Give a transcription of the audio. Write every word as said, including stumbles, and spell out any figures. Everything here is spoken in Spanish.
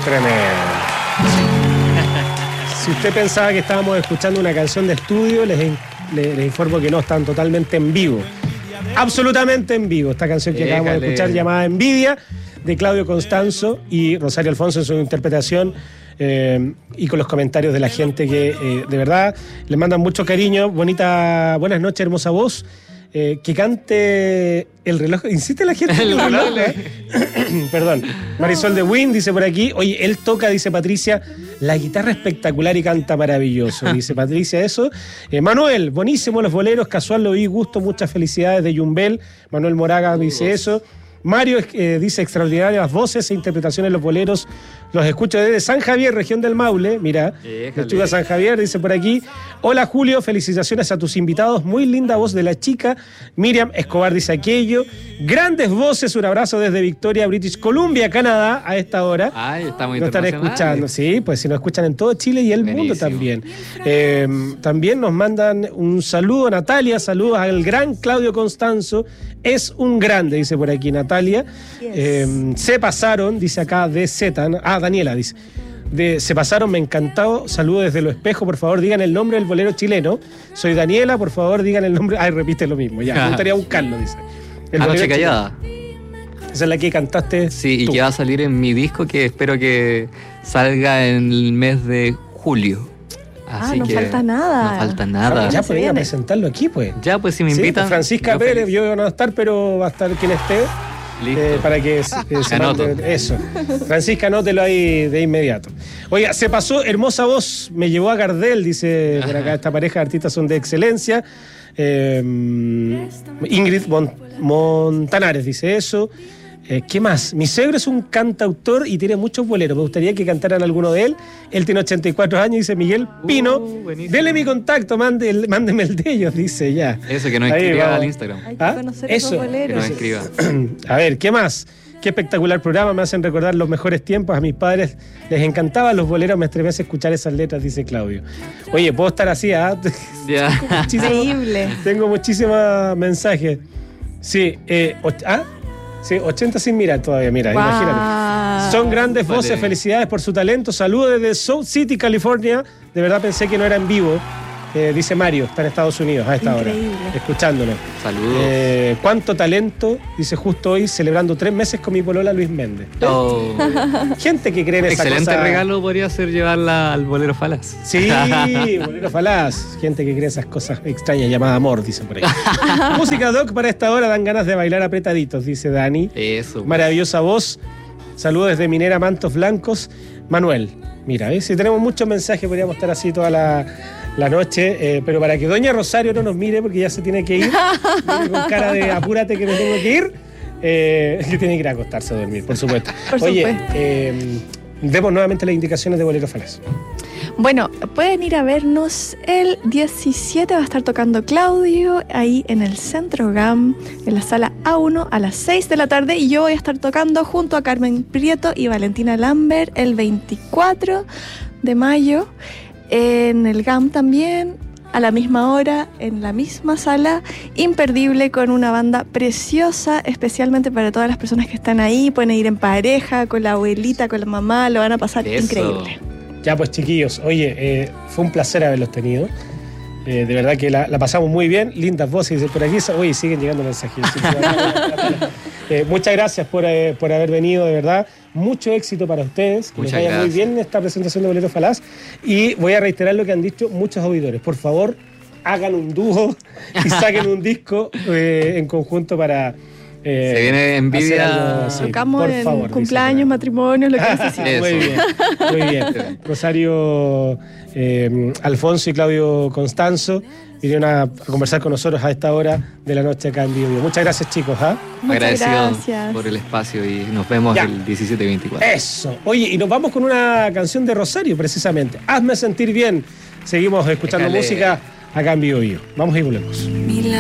Tremendo. Si usted pensaba que estábamos escuchando una canción de estudio, les, les, les informo que no, están totalmente en vivo. Absolutamente en vivo. Esta canción que Éjale. acabamos de escuchar, llamada Envidia, de Claudio Constanzo y Rosario Alfonso en su interpretación, eh, y con los comentarios de la gente que eh, de verdad le mandan mucho cariño. Bonita, buenas noches, hermosa voz. Eh, que cante el reloj. Insiste la gente en el reloj. ¿eh? Perdón. Marisol de Win dice por aquí. Oye, él toca, dice Patricia, la guitarra espectacular y canta maravilloso. Dice Patricia eso. Eh, Manuel, buenísimo los boleros. Casual lo vi, gusto, muchas felicidades de Yumbel. Manuel Moraga dice eso. Mario eh, dice extraordinarias voces e interpretaciones en los boleros. Los escucho desde San Javier, región del Maule. Mira, estuve a San Javier, dice por aquí. Hola Julio, felicitaciones a tus invitados. Muy linda voz de la chica. Miriam Escobar dice aquello. Grandes voces, un abrazo desde Victoria, British Columbia, Canadá, a esta hora. Ay, estamos nos están escuchando, sí, pues si nos escuchan en todo Chile y el Buenísimo. mundo también. Eh, también nos mandan un saludo, Natalia, saludos al gran Claudio Constanzo. Es un grande, dice por aquí Natalia. Yes. Eh, se pasaron, dice acá de Z. Ah, Daniela dice. De, se pasaron, me encantó. Saludos desde Lo Espejo, por favor, digan el nombre del bolero chileno. Soy Daniela, por favor, digan el nombre. Ay, repite lo mismo, ya. Me gustaría buscarlo, dice. El Anoche Callada. Esa es la que cantaste. Sí, tú. Y que va a salir en mi disco, que espero que salga en el mes de julio. Así ah, no que falta nada. No falta nada. Ah, ya podrían presentarlo aquí, pues. Ya, pues si me invitan. Sí, Francisca Pérez, feliz. Yo no voy a estar, pero va a estar quien esté. Listo. Eh, para que se, eh, se mande eso. Francisca, anótelo ahí de inmediato. Oiga, se pasó, hermosa voz, me llevó a Gardel, dice por acá, esta pareja de artistas son de excelencia. Eh, Ingrid Mon- Montanares dice eso. Eh, ¿Qué más? Mi suegro es un cantautor y tiene muchos boleros. Me gustaría que cantaran alguno de él. Él tiene ochenta y cuatro años, dice Miguel Pino. Uh, Dele mi contacto, mande el, mándeme el de ellos, dice ya. Eso, que nos escriba al Instagram. Hay que ¿Ah? conocer esos Eso. boleros. Que nos escriba. A ver, ¿qué más? Qué espectacular programa, me hacen recordar los mejores tiempos. A mis padres les encantaban los boleros, me estremece escuchar esas letras, dice Claudio. Oye, puedo estar así, ¿ah? ¿eh? Ya. Increíble. Tengo muchísimos mensajes. Sí, eh, och- ¿ah? Sí, ochenta sin mirar todavía, mira, wow. Imagínate. Son grandes voces, vale. Felicidades por su talento. Saludos desde South City, California. De verdad pensé que no era en vivo. Eh, dice Mario, está en Estados Unidos a esta Increíble. hora, escuchándonos. Saludos. Eh, cuánto talento, dice justo hoy, celebrando tres meses con mi polola Luis Méndez. Oh. Gente que cree en esa cosa. Excelente regalo podría ser llevarla al Bolero Falaz. Sí, Bolero Falaz. Gente que cree esas cosas extrañas llamadas amor, dicen por ahí. Música doc para esta hora, dan ganas de bailar apretaditos, dice Dani. Eso. Maravillosa voz. Saludos desde Minera Mantos Blancos. Manuel, mira, ¿ves? Si tenemos muchos mensajes, podríamos estar así toda la, la noche, eh, pero para que Doña Rosario no nos mire, porque ya se tiene que ir, viene con cara de apúrate que me tengo que ir, eh, que tiene que ir a acostarse a dormir, por supuesto. Por Oye, supuesto. Eh, demos nuevamente las indicaciones de Bolero Falaz. Bueno, pueden ir a vernos el diecisiete, va a estar tocando Claudio ahí en el Centro G A M, en la sala A uno a las seis de la tarde, y yo voy a estar tocando junto a Carmen Prieto y Valentina Lambert el veinticuatro de mayo en el G A M también, a la misma hora, en la misma sala, imperdible, con una banda preciosa, especialmente para todas las personas que están ahí. Pueden ir en pareja, con la abuelita, con la mamá, lo van a pasar Eso. increíble. Ya pues chiquillos, oye, eh, fue un placer haberlos tenido. Eh, de verdad que la, la pasamos muy bien, lindas voces por aquí. Oye, siguen llegando mensajes. eh, muchas gracias por, eh, por haber venido, de verdad. Mucho éxito para ustedes. Que les vaya gracias. muy bien en esta presentación de Bolero Falaz. Y voy a reiterar lo que han dicho muchos auditores. Por favor, hagan un dúo y saquen un disco eh, en conjunto para... Eh, Se viene Envidia. algo, sí, Tocamos por en favor, cumpleaños, matrimonios, lo que necesiten. Muy bien, muy bien. Rosario eh, Alfonso y Claudio Constanzo vinieron a, a conversar con nosotros a esta hora de la noche acá en Bio Bio. Muchas gracias, chicos. ¿ah? Muchas Agradecido gracias por el espacio y nos vemos Ya. el diecisiete y veinticuatro. Eso. Oye, y nos vamos con una canción de Rosario, precisamente. Hazme sentir bien. Seguimos escuchando Déjale. música acá en Bio Bio. Vamos y volvemos.